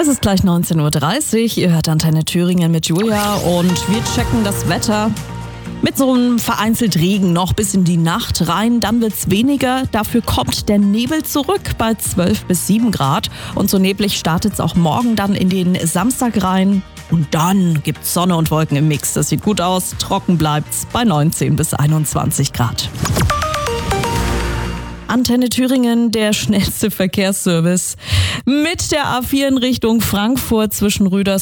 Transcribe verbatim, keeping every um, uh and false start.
Es ist gleich neunzehn Uhr dreißig, ihr hört Antenne Thüringen mit Julia und wir checken das Wetter. Mit so einem vereinzelt Regen noch bis in die Nacht rein, dann wird's weniger. Dafür kommt der Nebel zurück bei zwölf bis sieben Grad. Und so neblig startet's auch morgen dann in den Samstag rein. Und dann gibt's Sonne und Wolken im Mix. Das sieht gut aus, trocken bleibt's bei neunzehn bis einundzwanzig Grad. Antenne Thüringen, der schnellste Verkehrsservice. Mit der A vier in Richtung Frankfurt zwischen Rüders